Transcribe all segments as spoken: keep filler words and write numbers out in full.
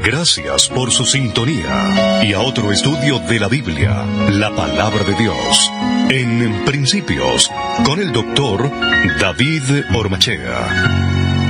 Gracias por su sintonía y a otro estudio de la Biblia, la Palabra de Dios, en Principios, con el doctor David Ormachea.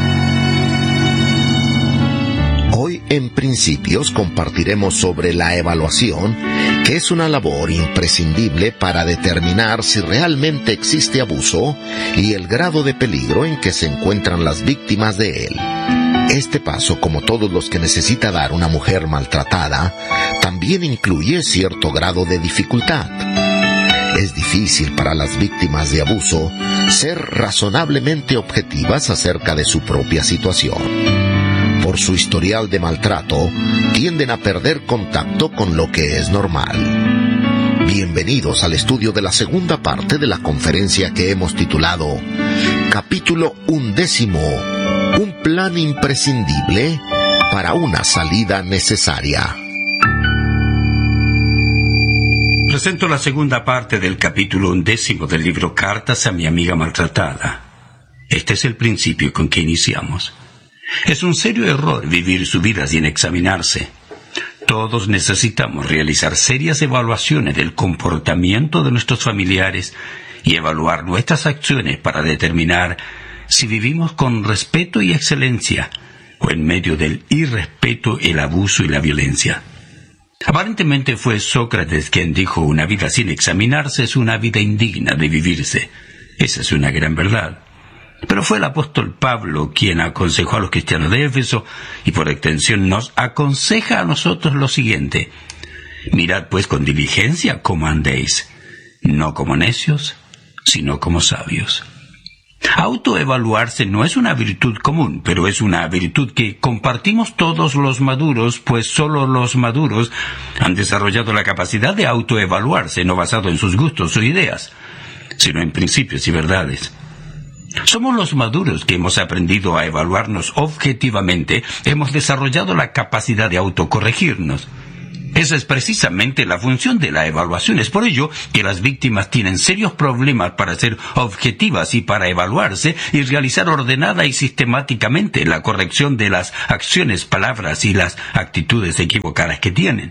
Hoy en Principios compartiremos sobre la evaluación, que es una labor imprescindible para determinar si realmente existe abuso y el grado de peligro en que se encuentran las víctimas de él. Este paso, como todos los que necesita dar una mujer maltratada, también incluye cierto grado de dificultad. Es difícil para las víctimas de abuso ser razonablemente objetivas acerca de su propia situación. Por su historial de maltrato, tienden a perder contacto con lo que es normal. Bienvenidos al estudio de la segunda parte de la conferencia que hemos titulado Capítulo undécimo, un plan imprescindible para una salida necesaria. Presento la segunda parte del capítulo undécimo del libro Cartas a mi amiga maltratada. Este es el principio con que iniciamos. Es un serio error vivir su vida sin examinarse. Todos necesitamos realizar serias evaluaciones del comportamiento de nuestros familiares y evaluar nuestras acciones para determinar si vivimos con respeto y excelencia o en medio del irrespeto, el abuso y la violencia. Aparentemente fue Sócrates quien dijo: una vida sin examinarse es una vida indigna de vivirse. Esa es una gran verdad. Pero fue el apóstol Pablo quien aconsejó a los cristianos de Éfeso, y por extensión nos aconseja a nosotros lo siguiente: mirad pues con diligencia cómo andéis, no como necios, sino como sabios. Autoevaluarse no es una virtud común, pero es una virtud que compartimos todos los maduros, pues solo los maduros han desarrollado la capacidad de autoevaluarse, no basado en sus gustos o ideas, sino en principios y verdades. Somos los maduros que hemos aprendido a evaluarnos objetivamente, hemos desarrollado la capacidad de autocorregirnos. Esa es precisamente la función de la evaluación. Es por ello que las víctimas tienen serios problemas para ser objetivas y para evaluarse y realizar ordenada y sistemáticamente la corrección de las acciones, palabras y las actitudes equivocadas que tienen.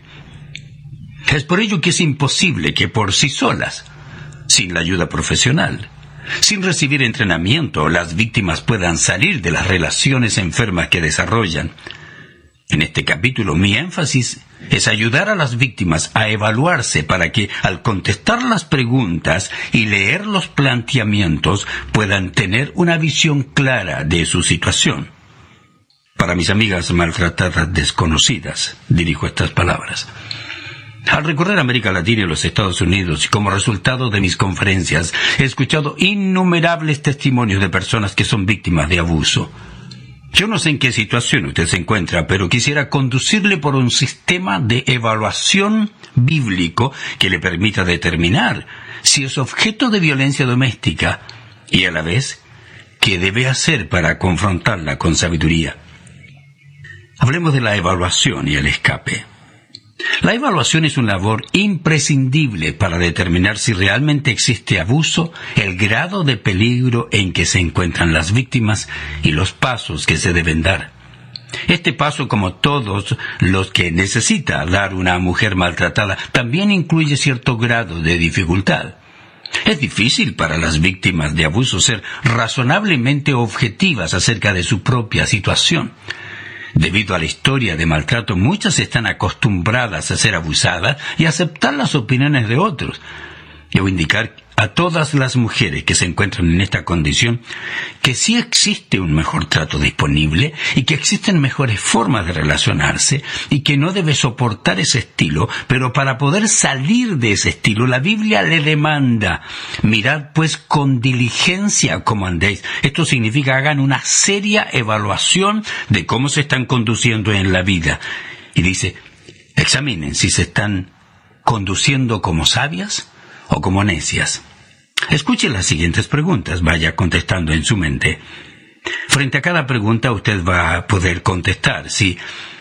Es por ello que es imposible que por sí solas, sin la ayuda profesional, sin recibir entrenamiento, las víctimas puedan salir de las relaciones enfermas que desarrollan. En este capítulo, mi énfasis es ayudar a las víctimas a evaluarse para que, al contestar las preguntas y leer los planteamientos, puedan tener una visión clara de su situación. Para mis amigas maltratadas desconocidas, dirijo estas palabras. Al recorrer América Latina y los Estados Unidos, y como resultado de mis conferencias, he escuchado innumerables testimonios de personas que son víctimas de abuso. Yo no sé en qué situación usted se encuentra, pero quisiera conducirle por un sistema de evaluación bíblico que le permita determinar si es objeto de violencia doméstica y, a la vez, qué debe hacer para confrontarla con sabiduría. Hablemos de la evaluación y el escape. La evaluación es una labor imprescindible para determinar si realmente existe abuso, el grado de peligro en que se encuentran las víctimas y los pasos que se deben dar. Este paso, como todos los que necesita dar una mujer maltratada, también incluye cierto grado de dificultad. Es difícil para las víctimas de abuso ser razonablemente objetivas acerca de su propia situación. Debido a la historia de maltrato, muchas están acostumbradas a ser abusadas y a aceptar las opiniones de otros. Debo indicar a todas las mujeres que se encuentran en esta condición que sí existe un mejor trato disponible y que existen mejores formas de relacionarse y que no debe soportar ese estilo, pero para poder salir de ese estilo, la Biblia le demanda: mirad pues con diligencia cómo andéis. Esto significa hagan una seria evaluación de cómo se están conduciendo en la vida. Y dice, examinen si se están conduciendo como sabias o como necias. Escuche las siguientes preguntas, vaya contestando en su mente. Frente a cada pregunta usted va a poder contestar si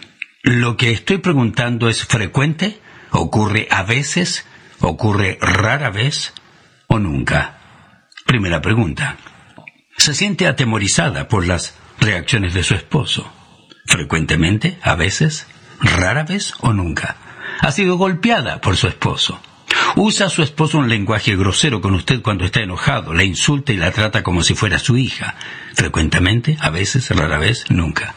lo que estoy preguntando es frecuente, ocurre a veces, ocurre rara vez o nunca. Primera pregunta. ¿Se siente atemorizada por las reacciones de su esposo? ¿Frecuentemente, a veces rara vez o nunca. Ha sido golpeada por su esposo. Usa a su esposo un lenguaje grosero con usted cuando está enojado, la insulta y la trata como si fuera su hija. Frecuentemente, a veces, rara vez, nunca.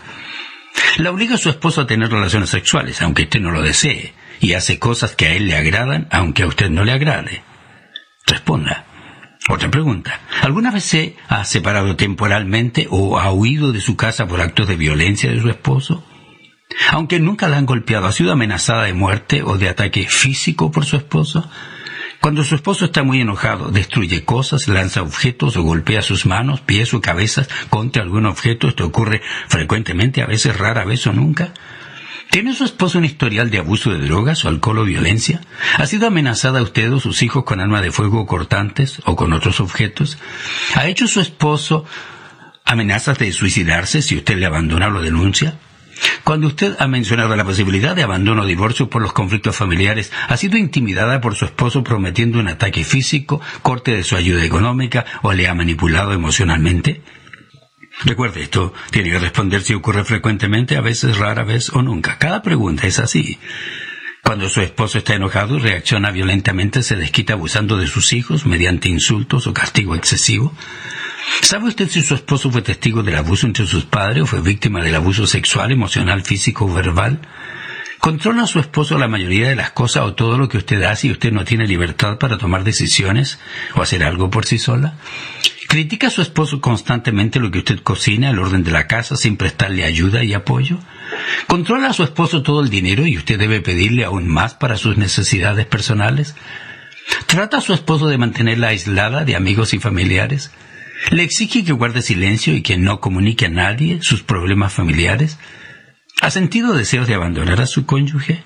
La obliga a su esposo a tener relaciones sexuales, aunque usted no lo desee, y hace cosas que a él le agradan, aunque a usted no le agrade. Responda. Otra pregunta. ¿Alguna vez se ha separado temporalmente o ha huido de su casa por actos de violencia de su esposo? Aunque nunca la han golpeado, ¿ha sido amenazada de muerte o de ataque físico por su esposo? Cuando su esposo está muy enojado, destruye cosas, lanza objetos o golpea sus manos, pies o cabezas contra algún objeto. Esto ocurre frecuentemente, a veces, rara vez o nunca. ¿Tiene su esposo un historial de abuso de drogas o alcohol o violencia? ¿Ha sido amenazada usted o sus hijos con armas de fuego o cortantes o con otros objetos? ¿Ha hecho su esposo amenazas de suicidarse si usted le abandona o lo denuncia? Cuando usted ha mencionado la posibilidad de abandono o divorcio por los conflictos familiares, ¿ha sido intimidada por su esposo prometiendo un ataque físico, corte de su ayuda económica o le ha manipulado emocionalmente? Recuerde, esto tiene que responder si ocurre frecuentemente, a veces, rara vez o nunca. Cada pregunta es así. Cuando su esposo está enojado y reacciona violentamente, se desquita abusando de sus hijos mediante insultos o castigo excesivo. ¿Sabe usted si su esposo fue testigo del abuso entre sus padres o fue víctima del abuso sexual, emocional, físico o verbal? ¿Controla a su esposo la mayoría de las cosas o todo lo que usted hace y usted no tiene libertad para tomar decisiones o hacer algo por sí sola? ¿Critica a su esposo constantemente lo que usted cocina, el orden de la casa, sin prestarle ayuda y apoyo? ¿Controla a su esposo todo el dinero y usted debe pedirle aún más para sus necesidades personales? ¿Trata a su esposo de mantenerla aislada de amigos y familiares? ¿Le exige que guarde silencio y que no comunique a nadie sus problemas familiares? ¿Ha sentido deseos de abandonar a su cónyuge?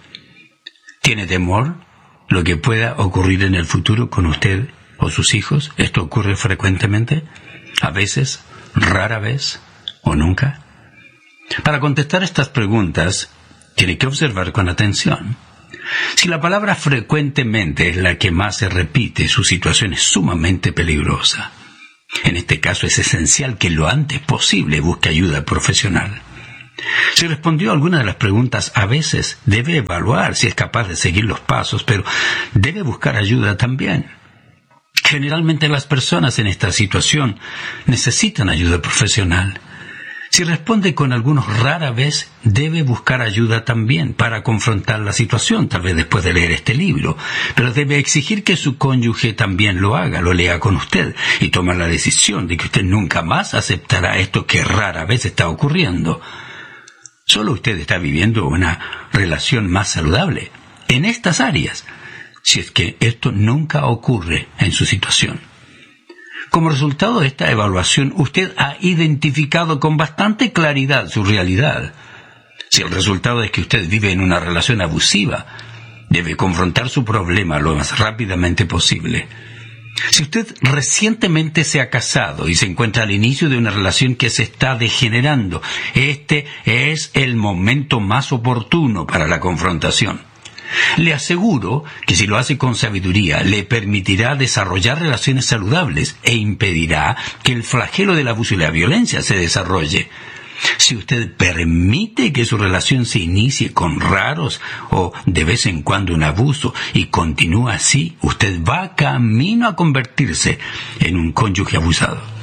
¿Tiene temor lo que pueda ocurrir en el futuro con usted o sus hijos? ¿Esto ocurre frecuentemente? ¿A veces? ¿Rara vez? ¿O nunca? Para contestar estas preguntas, tiene que observar con atención. Si la palabra frecuentemente es la que más se repite, su situación es sumamente peligrosa. En este caso es esencial que lo antes posible busque ayuda profesional. Si respondió a alguna de las preguntas, a veces debe evaluar si es capaz de seguir los pasos, pero debe buscar ayuda también. Generalmente las personas en esta situación necesitan ayuda profesional. Si responde con algunos rara vez, debe buscar ayuda también para confrontar la situación, tal vez después de leer este libro. Pero debe exigir que su cónyuge también lo haga, lo lea con usted y tomar la decisión de que usted nunca más aceptará esto que rara vez está ocurriendo. Solo usted está viviendo una relación más saludable en estas áreas, si es que esto nunca ocurre en su situación. Como resultado de esta evaluación, usted ha identificado con bastante claridad su realidad. Si el resultado es que usted vive en una relación abusiva, debe confrontar su problema lo más rápidamente posible. Si usted recientemente se ha casado y se encuentra al inicio de una relación que se está degenerando, este es el momento más oportuno para la confrontación. Le aseguro que si lo hace con sabiduría, le permitirá desarrollar relaciones saludables e impedirá que el flagelo del abuso y la violencia se desarrolle. Si usted permite que su relación se inicie con raros o de vez en cuando un abuso y continúa así, usted va camino a convertirse en un cónyuge abusado.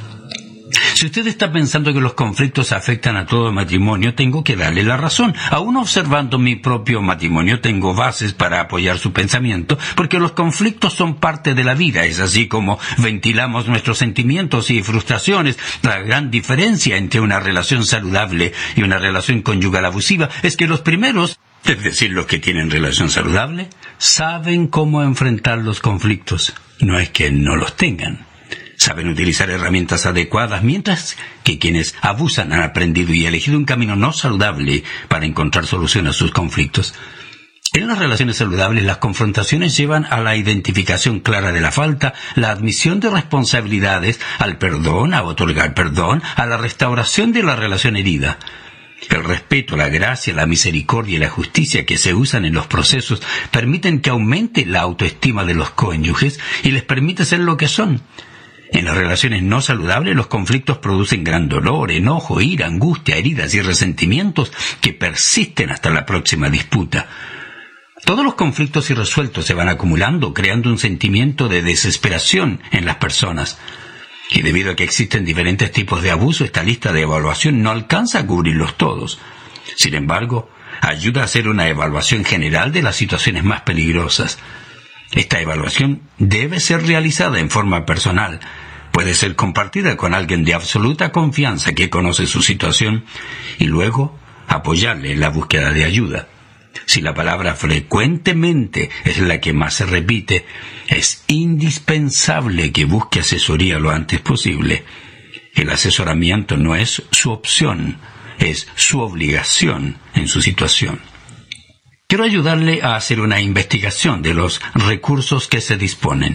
Si usted está pensando que los conflictos afectan a todo matrimonio, tengo que darle la razón. Aún observando mi propio matrimonio, tengo bases para apoyar su pensamiento, porque los conflictos son parte de la vida. Es así como ventilamos nuestros sentimientos y frustraciones. La gran diferencia entre una relación saludable y una relación conyugal abusiva es que los primeros, es decir, los que tienen relación saludable, saben cómo enfrentar los conflictos. No es que no los tengan. Saben utilizar herramientas adecuadas, mientras que quienes abusan han aprendido y elegido un camino no saludable para encontrar solución a sus conflictos. En las relaciones saludables, las confrontaciones llevan a la identificación clara de la falta, la admisión de responsabilidades, al perdón, a otorgar perdón, a la restauración de la relación herida. El respeto, la gracia, la misericordia y la justicia que se usan en los procesos permiten que aumente la autoestima de los cónyuges y les permite ser lo que son. En las relaciones no saludables, los conflictos producen gran dolor, enojo, ira, angustia, heridas y resentimientos que persisten hasta la próxima disputa. Todos los conflictos irresueltos se van acumulando, creando un sentimiento de desesperación en las personas. Y debido a que existen diferentes tipos de abuso, esta lista de evaluación no alcanza a cubrirlos todos. Sin embargo, ayuda a hacer una evaluación general de las situaciones más peligrosas. Esta evaluación debe ser realizada en forma personal. Puede ser compartida con alguien de absoluta confianza que conoce su situación y luego apoyarle en la búsqueda de ayuda. Si la palabra frecuentemente es la que más se repite, es indispensable que busque asesoría lo antes posible. El asesoramiento no es su opción, es su obligación en su situación. Quiero ayudarle a hacer una investigación de los recursos que se disponen.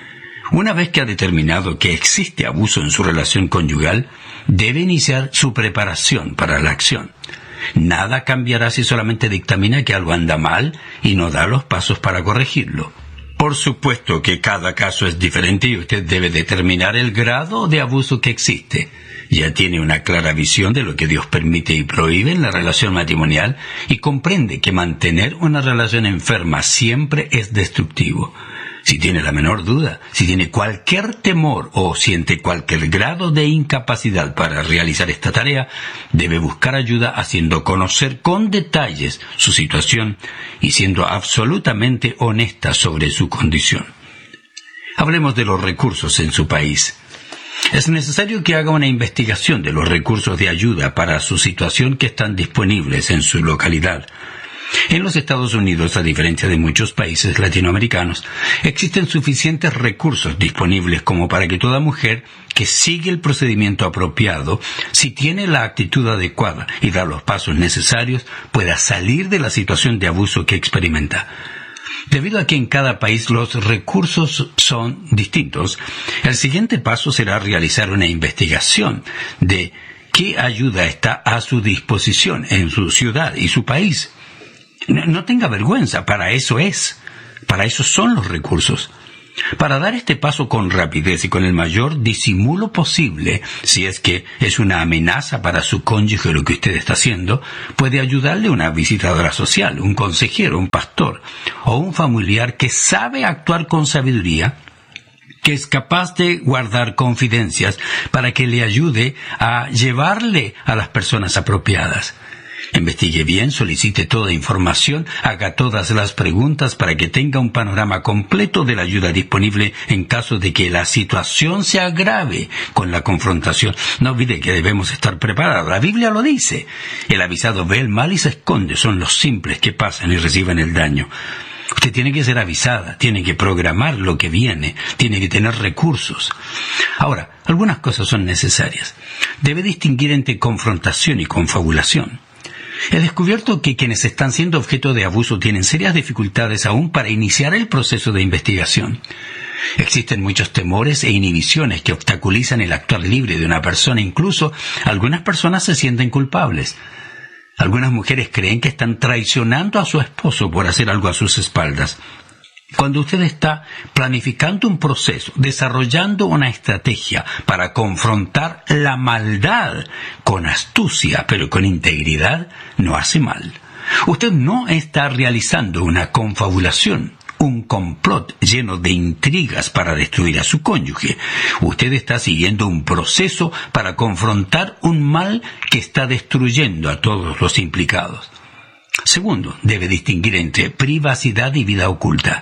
Una vez que ha determinado que existe abuso en su relación conyugal, debe iniciar su preparación para la acción. Nada cambiará si solamente dictamina que algo anda mal y no da los pasos para corregirlo. Por supuesto que cada caso es diferente y usted debe determinar el grado de abuso que existe. Ya tiene una clara visión de lo que Dios permite y prohíbe en la relación matrimonial y comprende que mantener una relación enferma siempre es destructivo. Si tiene la menor duda, si tiene cualquier temor o siente cualquier grado de incapacidad para realizar esta tarea, debe buscar ayuda haciendo conocer con detalles su situación y siendo absolutamente honesta sobre su condición. Hablemos de los recursos en su país. Es necesario que haga una investigación de los recursos de ayuda para su situación que están disponibles en su localidad. En los Estados Unidos, a diferencia de muchos países latinoamericanos, existen suficientes recursos disponibles como para que toda mujer que sigue el procedimiento apropiado, si tiene la actitud adecuada y da los pasos necesarios, pueda salir de la situación de abuso que experimenta. Debido a que en cada país los recursos son distintos, el siguiente paso será realizar una investigación de qué ayuda está a su disposición en su ciudad y su país. No, no tenga vergüenza, para eso es, para eso son los recursos. Para dar este paso con rapidez y con el mayor disimulo posible, si es que es una amenaza para su cónyuge lo que usted está haciendo, puede ayudarle una visitadora social, un consejero, un pastor o un familiar que sabe actuar con sabiduría, que es capaz de guardar confidencias para que le ayude a llevarle a las personas apropiadas. Investigue bien, solicite toda información, haga todas las preguntas para que tenga un panorama completo de la ayuda disponible en caso de que la situación se agrave con la confrontación. No olvide que debemos estar preparados. La Biblia lo dice. El avisado ve el mal y se esconde. Son los simples que pasan y reciben el daño. Usted tiene que ser avisada, tiene que programar lo que viene, tiene que tener recursos. Ahora, algunas cosas son necesarias. Debe distinguir entre confrontación y confabulación. He descubierto que quienes están siendo objeto de abuso tienen serias dificultades aún para iniciar el proceso de investigación. Existen muchos temores e inhibiciones que obstaculizan el actuar libre de una persona. Incluso algunas personas se sienten culpables. Algunas mujeres creen que están traicionando a su esposo por hacer algo a sus espaldas. Cuando usted está planificando un proceso, desarrollando una estrategia para confrontar la maldad con astucia, pero con integridad, no hace mal. Usted no está realizando una confabulación, un complot lleno de intrigas para destruir a su cónyuge. Usted está siguiendo un proceso para confrontar un mal que está destruyendo a todos los implicados. Segundo, debe distinguir entre privacidad y vida oculta.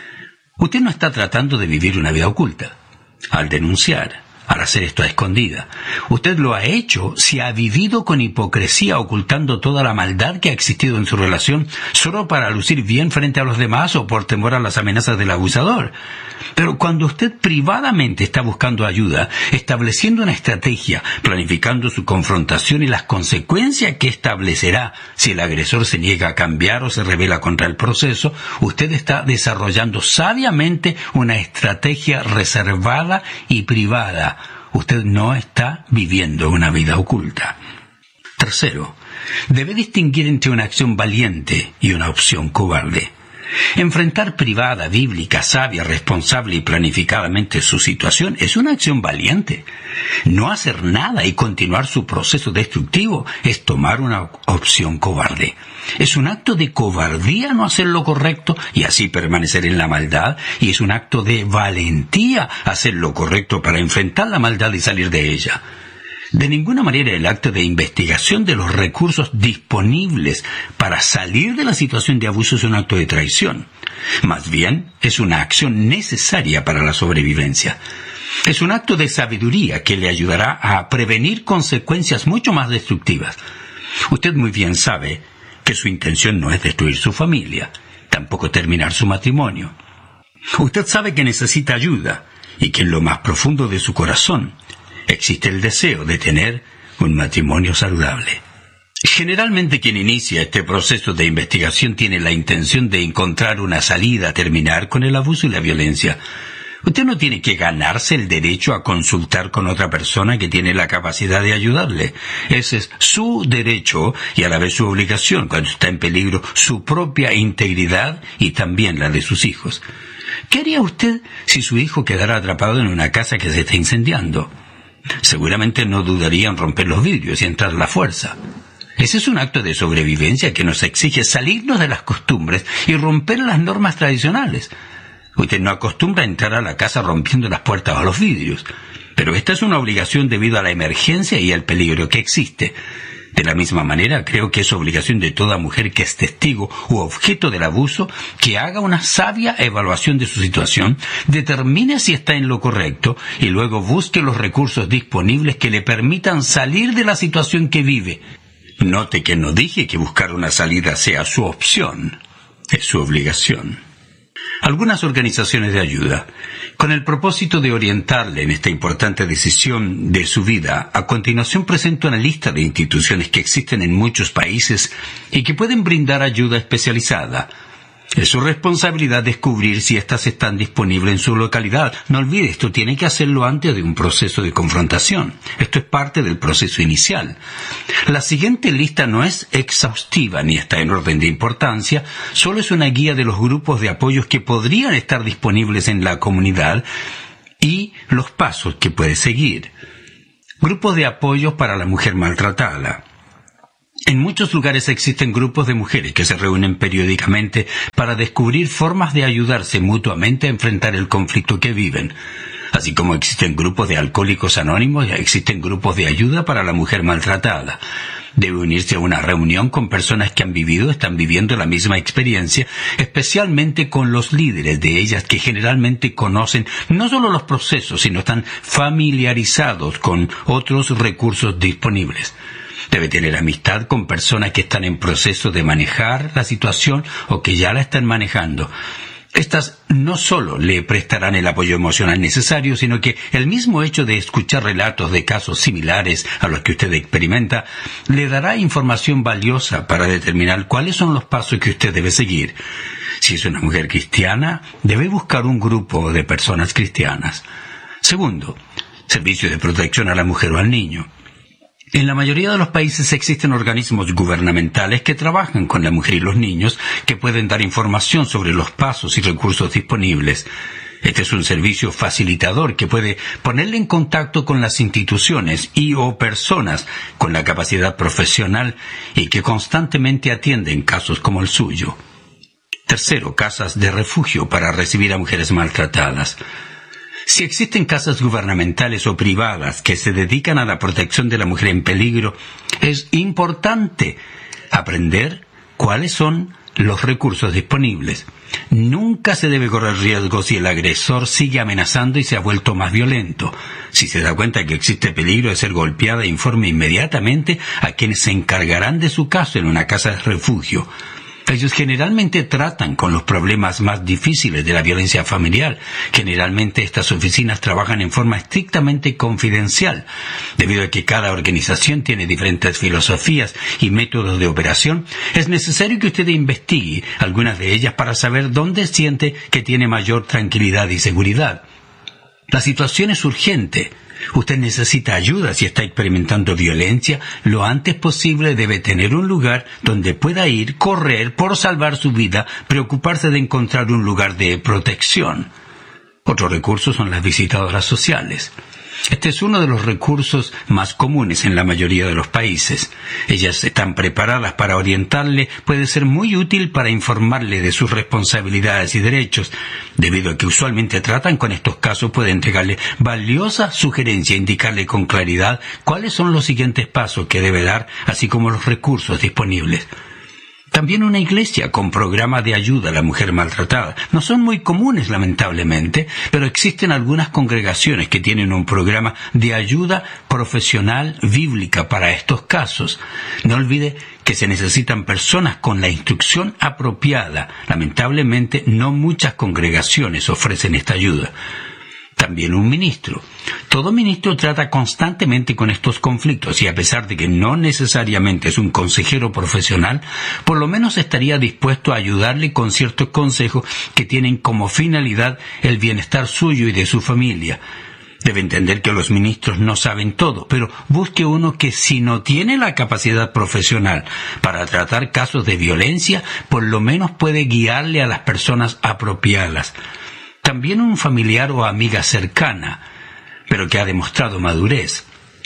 Usted no está tratando de vivir una vida oculta. Al denunciar, al hacer esto a escondida, usted lo ha hecho si ha vivido con hipocresía ocultando toda la maldad que ha existido en su relación solo para lucir bien frente a los demás o por temor a las amenazas del abusador. Pero cuando usted privadamente está buscando ayuda, estableciendo una estrategia, planificando su confrontación y las consecuencias que establecerá si el agresor se niega a cambiar o se rebela contra el proceso, usted está desarrollando sabiamente una estrategia reservada y privada. Usted no está viviendo una vida oculta. Tercero, debe distinguir entre una acción valiente y una opción cobarde. Enfrentar privada, bíblica, sabia, responsable y planificadamente su situación es una acción valiente. No hacer nada y continuar su proceso destructivo es tomar una opción cobarde. Es un acto de cobardía no hacer lo correcto y así permanecer en la maldad, y es un acto de valentía hacer lo correcto para enfrentar la maldad y salir de ella. De ninguna manera el acto de investigación de los recursos disponibles para salir de la situación de abuso es un acto de traición. Más bien, es una acción necesaria para la sobrevivencia. Es un acto de sabiduría que le ayudará a prevenir consecuencias mucho más destructivas. Usted muy bien sabe que su intención no es destruir su familia, tampoco terminar su matrimonio. Usted sabe que necesita ayuda y que en lo más profundo de su corazón existe el deseo de tener un matrimonio saludable. Generalmente quien inicia este proceso de investigación tiene la intención de encontrar una salida a terminar con el abuso y la violencia. Usted no tiene que ganarse el derecho a consultar con otra persona que tiene la capacidad de ayudarle. Ese es su derecho y a la vez su obligación cuando está en peligro su propia integridad y también la de sus hijos. ¿Qué haría usted si su hijo quedara atrapado en una casa que se está incendiando? Seguramente no dudaría en romper los vidrios y entrar a la fuerza. Ese es un acto de sobrevivencia que nos exige salirnos de las costumbres y romper las normas tradicionales. Usted no acostumbra a entrar a la casa rompiendo las puertas o los vidrios, pero esta es una obligación debido a la emergencia y al peligro que existe. De la misma manera, creo que es obligación de toda mujer que es testigo u objeto del abuso que haga una sabia evaluación de su situación, determine si está en lo correcto y luego busque los recursos disponibles que le permitan salir de la situación que vive. Note que no dije que buscar una salida sea su opción, es su obligación. Algunas organizaciones de ayuda, con el propósito de orientarle en esta importante decisión de su vida, a continuación presento una lista de instituciones que existen en muchos países y que pueden brindar ayuda especializada. Es su responsabilidad descubrir si éstas están disponibles en su localidad. No olvide, esto tiene que hacerlo antes de un proceso de confrontación. Esto es parte del proceso inicial. La siguiente lista no es exhaustiva ni está en orden de importancia, solo es una guía de los grupos de apoyos que podrían estar disponibles en la comunidad y los pasos que puede seguir. Grupos de apoyos para la mujer maltratada. En muchos lugares existen grupos de mujeres que se reúnen periódicamente para descubrir formas de ayudarse mutuamente a enfrentar el conflicto que viven. Así como existen grupos de alcohólicos anónimos, existen grupos de ayuda para la mujer maltratada. Debe unirse a una reunión con personas que han vivido, están viviendo la misma experiencia, especialmente con los líderes de ellas que generalmente conocen no solo los procesos, sino están familiarizados con otros recursos disponibles. Debe tener amistad con personas que están en proceso de manejar la situación o que ya la están manejando. Estas no solo le prestarán el apoyo emocional necesario, sino que el mismo hecho de escuchar relatos de casos similares a los que usted experimenta le dará información valiosa para determinar cuáles son los pasos que usted debe seguir. Si es una mujer cristiana, debe buscar un grupo de personas cristianas. Segundo, servicio de protección a la mujer o al niño. En la mayoría de los países existen organismos gubernamentales que trabajan con la mujer y los niños que pueden dar información sobre los pasos y recursos disponibles. Este es un servicio facilitador que puede ponerle en contacto con las instituciones y o personas con la capacidad profesional y que constantemente atienden casos como el suyo. Tercero, casas de refugio para recibir a mujeres maltratadas. Si existen casas gubernamentales o privadas que se dedican a la protección de la mujer en peligro, es importante aprender cuáles son los recursos disponibles. Nunca se debe correr riesgo si el agresor sigue amenazando y se ha vuelto más violento. Si se da cuenta que existe peligro de ser golpeada, informe inmediatamente a quienes se encargarán de su caso en una casa de refugio. Ellos generalmente tratan con los problemas más difíciles de la violencia familiar. Generalmente estas oficinas trabajan en forma estrictamente confidencial. Debido a que cada organización tiene diferentes filosofías y métodos de operación, es necesario que usted investigue algunas de ellas para saber dónde siente que tiene mayor tranquilidad y seguridad. La situación es urgente. Usted necesita ayuda si está experimentando violencia. Lo antes posible debe tener un lugar donde pueda ir, correr por salvar su vida, preocuparse de encontrar un lugar de protección. Otro recurso son las visitadoras sociales. Este es uno de los recursos más comunes en la mayoría de los países. Ellas están preparadas para orientarle, puede ser muy útil para informarle de sus responsabilidades y derechos. Debido a que usualmente tratan con estos casos, puede entregarle valiosa sugerencia e indicarle con claridad cuáles son los siguientes pasos que debe dar, así como los recursos disponibles. También una iglesia con programa de ayuda a la mujer maltratada. No son muy comunes, lamentablemente, pero existen algunas congregaciones que tienen un programa de ayuda profesional bíblica para estos casos. No olvide que se necesitan personas con la instrucción apropiada. Lamentablemente, no muchas congregaciones ofrecen esta ayuda. También un ministro. Todo ministro trata constantemente con estos conflictos y a pesar de que no necesariamente es un consejero profesional, por lo menos estaría dispuesto a ayudarle con ciertos consejos que tienen como finalidad el bienestar suyo y de su familia. Debe entender que los ministros no saben todo, pero busque uno que si no tiene la capacidad profesional para tratar casos de violencia, por lo menos puede guiarle a las personas apropiadas. También un familiar o amiga cercana, pero que ha demostrado madurez.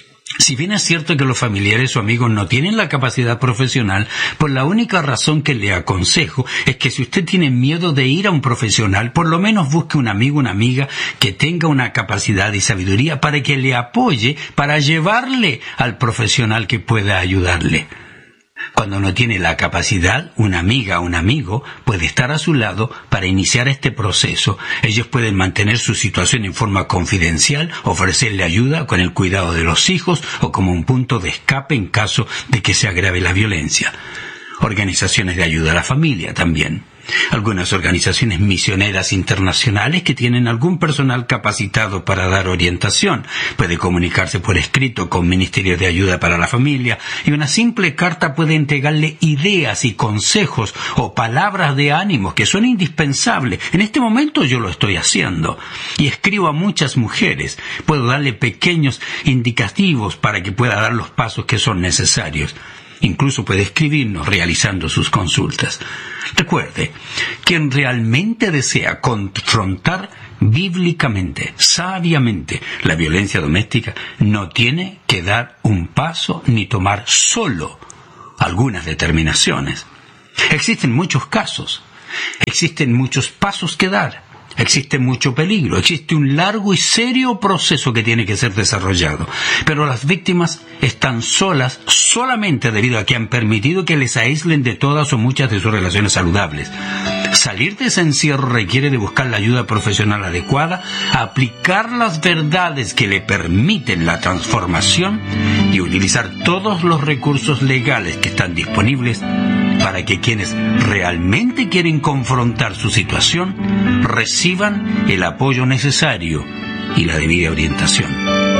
Si bien es cierto que los familiares o amigos no tienen la capacidad profesional, pues la única razón que le aconsejo es que si usted tiene miedo de ir a un profesional, por lo menos busque un amigo o una amiga que tenga una capacidad y sabiduría para que le apoye, para llevarle al profesional que pueda ayudarle. Cuando no tiene la capacidad, una amiga o un amigo puede estar a su lado para iniciar este proceso. Ellos pueden mantener su situación en forma confidencial, ofrecerle ayuda con el cuidado de los hijos o como un punto de escape en caso de que se agrave la violencia. Organizaciones de ayuda a la familia también. Algunas organizaciones misioneras internacionales que tienen algún personal capacitado para dar orientación. Puede comunicarse por escrito con ministerios de ayuda para la familia y una simple carta puede entregarle ideas y consejos o palabras de ánimo que son indispensables. En este momento yo lo estoy haciendo y escribo a muchas mujeres. Puedo darle pequeños indicativos para que pueda dar los pasos que son necesarios. Incluso puede escribirnos realizando sus consultas. Recuerde, quien realmente desea confrontar bíblicamente, sabiamente, la violencia doméstica, no tiene que dar un paso ni tomar solo algunas determinaciones. Existen muchos casos, existen muchos pasos que dar. Existe mucho peligro, existe un largo y serio proceso que tiene que ser desarrollado. Pero las víctimas están solas solamente debido a que han permitido que les aíslen de todas o muchas de sus relaciones saludables. Salir de ese encierro requiere de buscar la ayuda profesional adecuada, aplicar las verdades que le permiten la transformación y utilizar todos los recursos legales que están disponibles para que quienes realmente quieren confrontar su situación reciban el apoyo necesario y la debida orientación.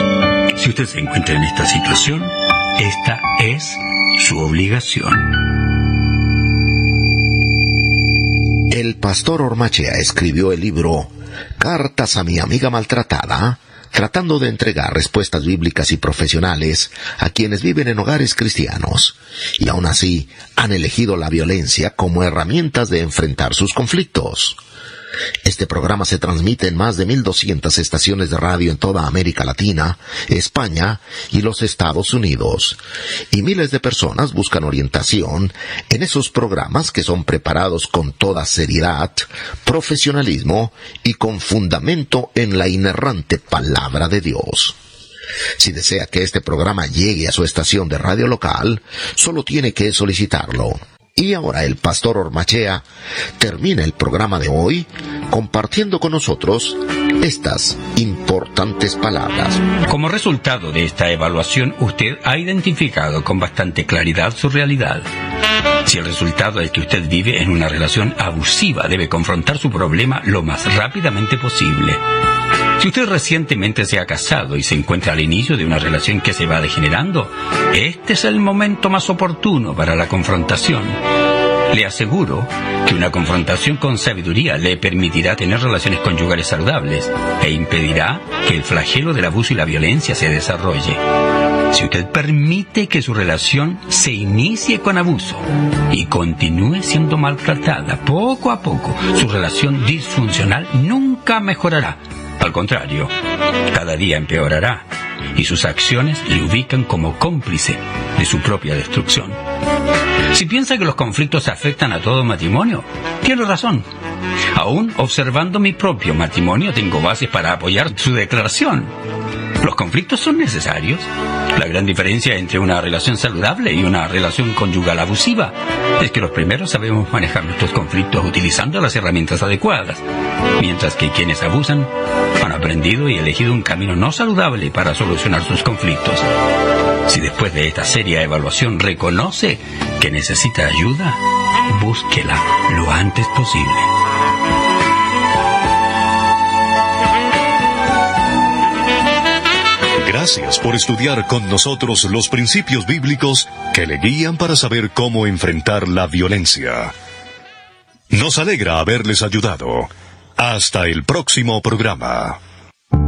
Si usted se encuentra en esta situación, esta es su obligación. El pastor Ormachea escribió el libro Cartas a mi amiga maltratada, tratando de entregar respuestas bíblicas y profesionales a quienes viven en hogares cristianos, y aún así han elegido la violencia como herramientas de enfrentar sus conflictos. Este programa se transmite en más de mil doscientas estaciones de radio en toda América Latina, España y los Estados Unidos. Y miles de personas buscan orientación en esos programas que son preparados con toda seriedad, profesionalismo y con fundamento en la inerrante palabra de Dios. Si desea que este programa llegue a su estación de radio local, solo tiene que solicitarlo. Y ahora el pastor Ormachea termina el programa de hoy compartiendo con nosotros estas importantes palabras. Como resultado de esta evaluación, usted ha identificado con bastante claridad su realidad. Si el resultado es que usted vive en una relación abusiva, debe confrontar su problema lo más rápidamente posible. Si usted recientemente se ha casado y se encuentra al inicio de una relación que se va degenerando, este es el momento más oportuno para la confrontación. Le aseguro que una confrontación con sabiduría le permitirá tener relaciones conyugales saludables e impedirá que el flagelo del abuso y la violencia se desarrolle. Si usted permite que su relación se inicie con abuso y continúe siendo maltratada poco a poco, su relación disfuncional nunca mejorará. Al contrario, cada día empeorará y sus acciones le ubican como cómplice de su propia destrucción. Si piensa que los conflictos afectan a todo matrimonio, tiene razón. Aún observando mi propio matrimonio, tengo bases para apoyar su declaración. Los conflictos son necesarios. La gran diferencia entre una relación saludable y una relación conyugal abusiva es que los primeros sabemos manejar nuestros conflictos utilizando las herramientas adecuadas, mientras que quienes abusan han aprendido y elegido un camino no saludable para solucionar sus conflictos. Si después de esta seria evaluación reconoce que necesita ayuda, búsquela lo antes posible. Gracias por estudiar con nosotros los principios bíblicos que le guían para saber cómo enfrentar la violencia. Nos alegra haberles ayudado. Hasta el próximo programa.